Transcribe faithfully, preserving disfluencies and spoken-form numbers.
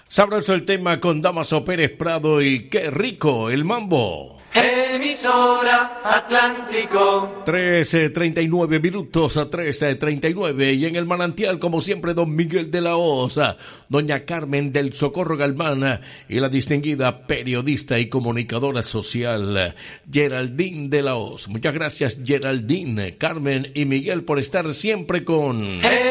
Sabroso el tema con Damaso Pérez Prado y qué rico el mambo. Emisora Atlántico. trece treinta y nueve minutos a trece treinta y nueve y en el manantial como siempre don Miguel de la Osa, doña Carmen del Socorro Galván y la distinguida periodista y comunicadora social Geraldine de la Hoz. Muchas gracias Geraldine, Carmen y Miguel por estar siempre con...